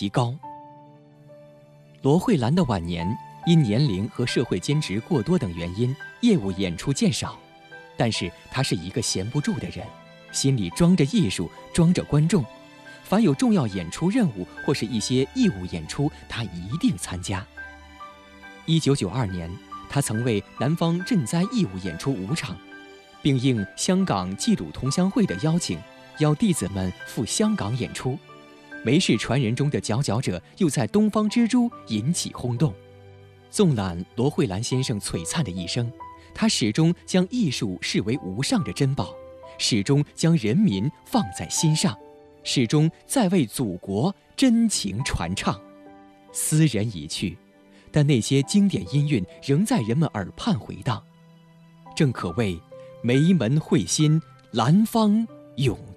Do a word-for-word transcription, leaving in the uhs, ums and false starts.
其高。罗慧兰的晚年因年龄和社会兼职过多等原因，业务演出渐少，但是她是一个闲不住的人，心里装着艺术，装着观众，凡有重要演出任务或是一些义务演出，她一定参加。一九九二年，她曾为南方赈灾义务演出五场，并应香港济鲁同乡会的邀请，邀弟子们赴香港演出。梅氏传人中的佼佼者又在东方之珠引起轰动。纵览罗慧兰先生璀璨的一生，他始终将艺术视为无上的珍宝，始终将人民放在心上，始终在为祖国真情传唱。斯人已去，但那些经典音韵仍在人们耳畔回荡，正可谓梅门会心，兰芳永